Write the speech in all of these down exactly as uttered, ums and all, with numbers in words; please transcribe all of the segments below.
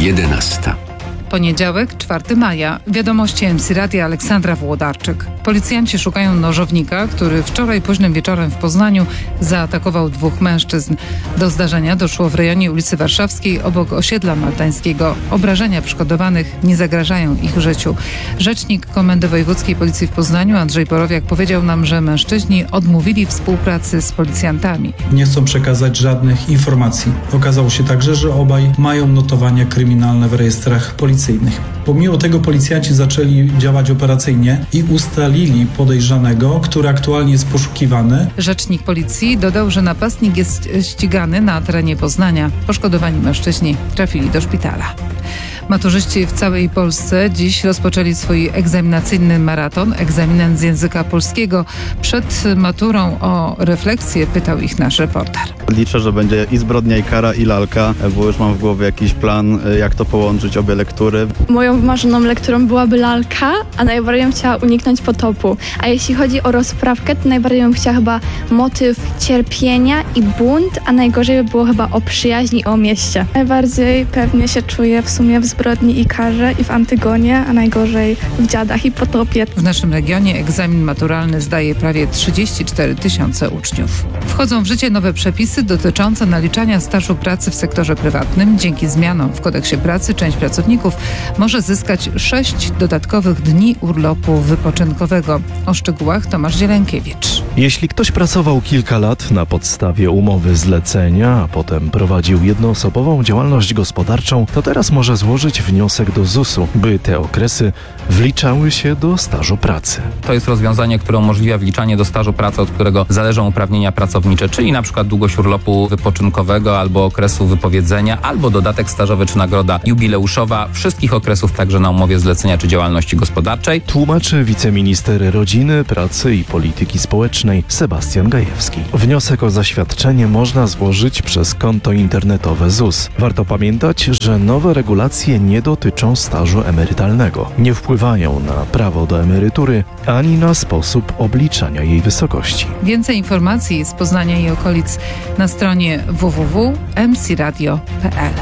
jedenasta. Poniedziałek, czwartego maja. Wiadomości M C Radia, Aleksandra Włodarczyk. Policjanci szukają nożownika, który wczoraj późnym wieczorem w Poznaniu zaatakował dwóch mężczyzn. Do zdarzenia doszło w rejonie ulicy Warszawskiej obok osiedla maltańskiego. Obrażenia poszkodowanych nie zagrażają ich życiu. Rzecznik Komendy Wojewódzkiej Policji w Poznaniu, Andrzej Borowiak, powiedział nam, że mężczyźni odmówili współpracy z policjantami. Nie chcą przekazać żadnych informacji. Okazało się także, że obaj mają notowania kryminalne w rejestrach policyjnych. Pomimo tego policjanci zaczęli działać operacyjnie i ustalili podejrzanego, który aktualnie jest poszukiwany. Rzecznik policji dodał, że napastnik jest ścigany na terenie Poznania. Poszkodowani mężczyźni trafili do szpitala. Maturzyści w całej Polsce dziś rozpoczęli swój egzaminacyjny maraton, egzamin z języka polskiego. Przed maturą o refleksję pytał ich nasz reporter. Liczę, że będzie i zbrodnia, i kara, i lalka, bo już mam w głowie jakiś plan, jak to połączyć, obie lektury. Moją wymarzoną lekturą byłaby lalka, a najbardziej bym chciała uniknąć potopu. A jeśli chodzi o rozprawkę, to najbardziej bym chciała chyba motyw cierpienia i bunt, a najgorzej by było chyba o przyjaźni i o mieście. Najbardziej pewnie się czuję w sumie w zbrodni i karze i w Antygonie, a najgorzej w Dziadach i Potopie. W naszym regionie egzamin maturalny zdaje prawie trzydzieści cztery tysiące uczniów. Wchodzą w życie nowe przepisy dotyczące naliczania stażu pracy w sektorze prywatnym. Dzięki zmianom w kodeksie pracy część pracowników może zyskać sześć dodatkowych dni urlopu wypoczynkowego. O szczegółach Tomasz Zielękiewicz. Jeśli ktoś pracował kilka lat na podstawie umowy zlecenia, a potem prowadził jednoosobową działalność gospodarczą, to teraz może złożyć wniosek do zusu, by te okresy wliczały się do stażu pracy. To jest rozwiązanie, które umożliwia wliczanie do stażu pracy, od którego zależą uprawnienia pracownicze, czyli na przykład długość urlopu wypoczynkowego albo okresu wypowiedzenia, albo dodatek stażowy czy nagroda jubileuszowa, wszystkich okresów także na umowie zlecenia czy działalności gospodarczej. Tłumaczy wiceminister rodziny, pracy i polityki społecznej Sebastian Gajewski. Wniosek o zaświadczenie można złożyć przez konto internetowe ZUS. Warto pamiętać, że nowe regulacje nie dotyczą stażu emerytalnego. Nie wpływają na prawo do emerytury ani na sposób obliczania jej wysokości. Więcej informacji z Poznania i okolic na stronie w w w kropka m c radio kropka p l.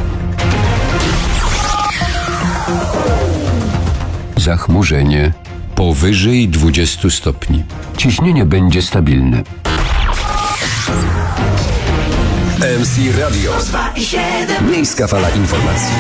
Zachmurzenie powyżej dwudziestu stopni. Ciśnienie będzie stabilne. M C Radio. Miejska fala informacji.